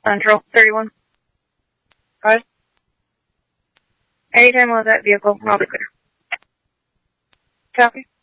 Central 31. Go ahead. Anytime with that vehicle, I'll be clear. Copy.